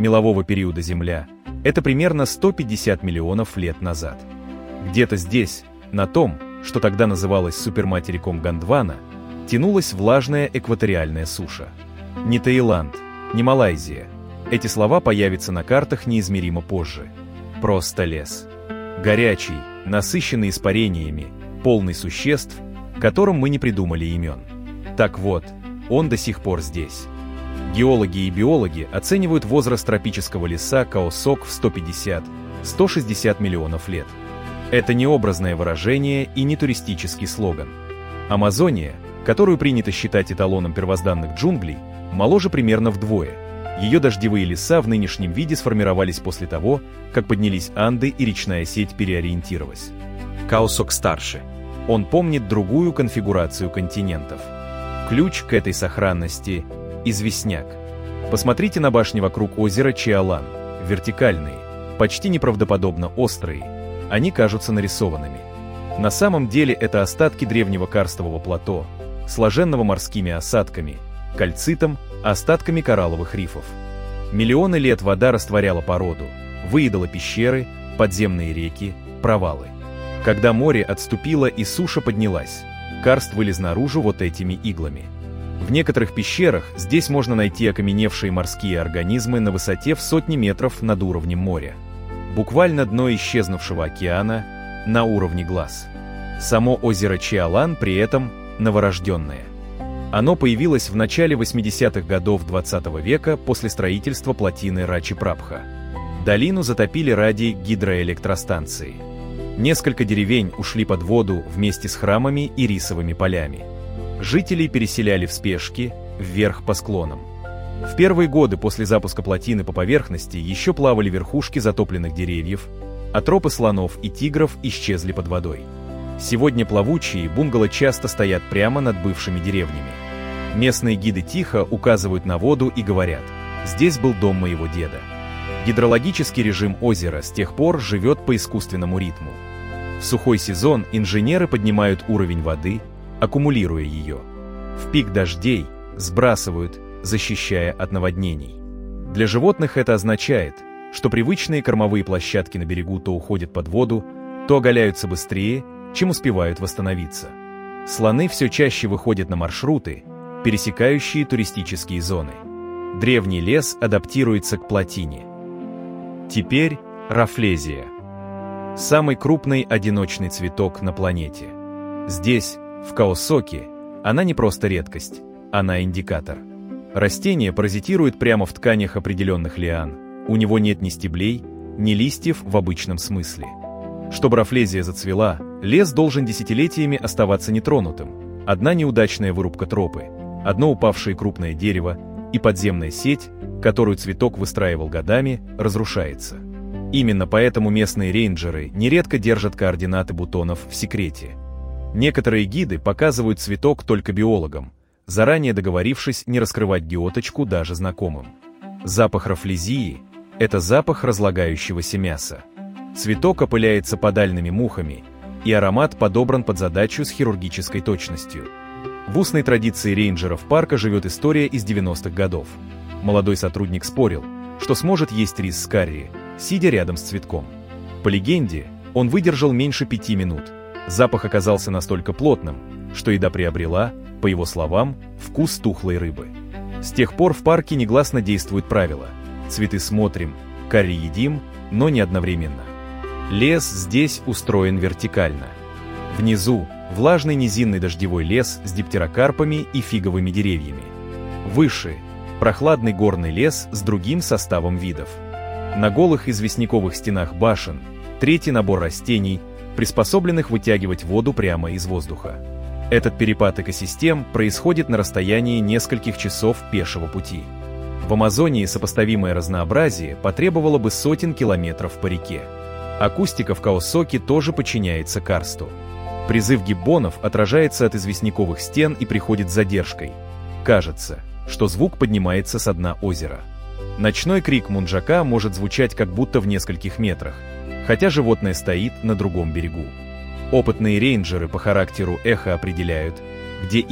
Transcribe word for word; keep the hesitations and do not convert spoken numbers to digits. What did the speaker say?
мелового периода Земля, это примерно сто пятьдесят миллионов лет назад. Где-то здесь, на том, что тогда называлось суперматериком Гондвана, тянулась влажная экваториальная суша. Не Таиланд, не Малайзия. Эти слова появятся на картах неизмеримо позже. Просто лес. Горячий, насыщенный испарениями, полный существ, которым мы не придумали имен. Так вот, он до сих пор здесь. Геологи и биологи оценивают возраст тропического леса Каосок в сто пятьдесят — сто шестьдесят миллионов лет. Это не образное выражение и не туристический слоган. Амазония, которую принято считать эталоном первозданных джунглей, моложе примерно вдвое. Ее дождевые леса в нынешнем виде сформировались после того, как поднялись Анды и речная сеть переориентировалась. Каосок старше. Он помнит другую конфигурацию континентов. Ключ к этой сохранности – известняк. Посмотрите на башни вокруг озера Чиалан. Вертикальные, почти неправдоподобно острые. Они кажутся нарисованными. На самом деле это остатки древнего карстового плато, сложенного морскими осадками, кальцитом, остатками коралловых рифов. Миллионы лет вода растворяла породу, выедала пещеры, подземные реки, провалы. Когда море отступило и суша поднялась, карст вылез наружу вот этими иглами. В некоторых пещерах здесь можно найти окаменевшие морские организмы на высоте в сотни метров над уровнем моря. Буквально дно исчезнувшего океана на уровне глаз. Само озеро Чиалан при этом новорожденное. Оно появилось в начале восьмидесятых годов двадцатого века после строительства плотины Рачи-Прабха. Долину затопили ради гидроэлектростанции. Несколько деревень ушли под воду вместе с храмами и рисовыми полями. Жителей переселяли в спешке, вверх по склонам. В первые годы после запуска плотины по поверхности еще плавали верхушки затопленных деревьев, а тропы слонов и тигров исчезли под водой. Сегодня плавучие бунгало часто стоят прямо над бывшими деревнями. Местные гиды тихо указывают на воду и говорят: «Здесь был дом моего деда». Гидрологический режим озера с тех пор живет по искусственному ритму. В сухой сезон инженеры поднимают уровень воды, аккумулируя ее. В пик дождей сбрасывают, защищая от наводнений. Для животных это означает, что привычные кормовые площадки на берегу то уходят под воду, то оголяются быстрее, чем успевают восстановиться. Слоны все чаще выходят на маршруты, пересекающие туристические зоны. Древний лес адаптируется к плотине. Теперь Рафлезия. Самый крупный одиночный цветок на планете. Здесь, в Каосоке, она не просто редкость, она индикатор. Растение паразитирует прямо в тканях определенных лиан. У него нет ни стеблей, ни листьев в обычном смысле. Чтобы Рафлезия зацвела, лес должен десятилетиями оставаться нетронутым. Одна неудачная вырубка тропы, одно упавшее крупное дерево и подземная сеть, которую цветок выстраивал годами, разрушается. Именно поэтому местные рейнджеры нередко держат координаты бутонов в секрете. Некоторые гиды показывают цветок только биологам, заранее договорившись не раскрывать геоточку даже знакомым. Запах рафлезии – это запах разлагающегося мяса. Цветок опыляется подальными мухами, и аромат подобран под задачу с хирургической точностью. В устной традиции рейнджеров парка живет история из девяностых годов. Молодой сотрудник спорил, что сможет есть рис с карри, сидя рядом с цветком. По легенде, он выдержал меньше пяти минут. Запах оказался настолько плотным, что еда приобрела, по его словам, вкус тухлой рыбы. С тех пор в парке негласно действует правило: цветы смотрим, карри едим, но не одновременно. Лес здесь устроен вертикально. Внизу влажный низинный дождевой лес с диптерокарпами и фиговыми деревьями. Выше прохладный горный лес с другим составом видов. На голых известняковых стенах башен третий набор растений, приспособленных вытягивать воду прямо из воздуха. Этот перепад экосистем происходит на расстоянии нескольких часов пешего пути. В Амазонии сопоставимое разнообразие потребовало бы сотен километров по реке. Акустика в Каосоке тоже подчиняется карсту. Призыв гиббонов отражается от известняковых стен и приходит с задержкой. Кажется, что звук поднимается со дна озера. Ночной крик мунджака может звучать как будто в нескольких метрах, хотя животное стоит на другом берегу. Опытные рейнджеры по характеру эха определяют, где